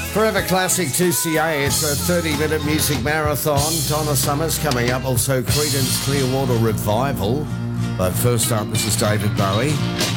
Forever Classic 2CA, it's a 30-minute music marathon. Donna Summers coming up, also Creedence Clearwater Revival. But first up, this is David Bowie.